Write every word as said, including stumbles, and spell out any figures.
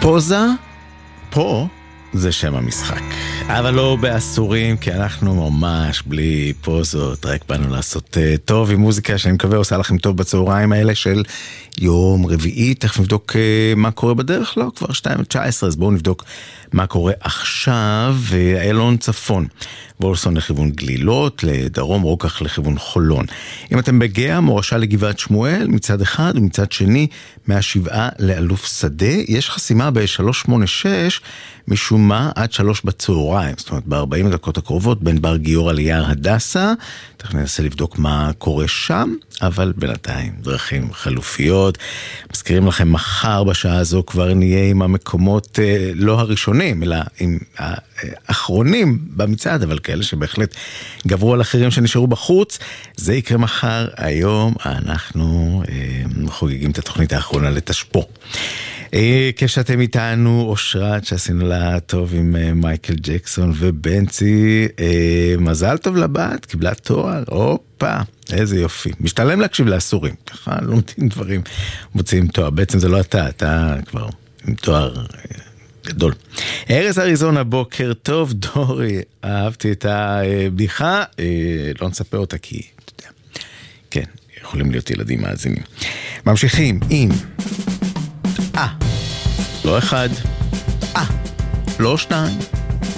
פוזה, פה זה שם המשחק. אבל לא באסורים, כי אנחנו ממש בלי פוזות, רק באנו לעשות uh, טוב עם מוזיקה שאני מקווה עושה לכם טוב בצהריים האלה של יום רביעי. תכף נבדוק uh, מה קורה בדרך, לא, כבר שתיים תשע עשרה, אז בואו נבדוק מה קורה עכשיו. איילון צפון, וולסון לכיוון גלילות, לדרום רוקח לכיוון חולון. אם אתם בגאה, מורשה לגבעת שמואל מצד אחד, ומצד שני מהשבעה לאלוף שדה, יש חסימה ב-שלוש שמונה שש משום מה עד שלוש בצהריים, זאת אומרת ב-ארבעים דקות הקרובות בין בר גיורא ליער הדסה. תכף ננסה לבדוק מה קורה שם, אבל בינתיים דרכים חלופיות. מזכירים לכם, מחר בשעה הזו כבר נהיה עם המקומות אה, לא הראשונים, אלא עם האחרונים במצעד, אבל כאלה שבהחלט גברו על אחרים שנשארו בחוץ. זה יקרה מחר. היום אנחנו אה, חוגגים את התוכנית האחרונה לתשפו. כשאתם איתנו, אושרת שעשינו לה טוב עם מייקל ג'קסון ובנצי, מזל טוב לבת, קיבלה תואר, אופה, איזה יופי. משתלם להקשיב לאסורים, ככה לומדים דברים, מוצאים תואר. בעצם זה לא אתה, אתה כבר עם תואר גדול. ארז אריזונה, בוקר טוב. דורי, אהבתי את הבדיחה, לא נספר אותה כי, אתה יודע, כן, יכולים להיות ילדים מאזינים. ממשיכים עם אה, לא אחד, אה, לא שתיים,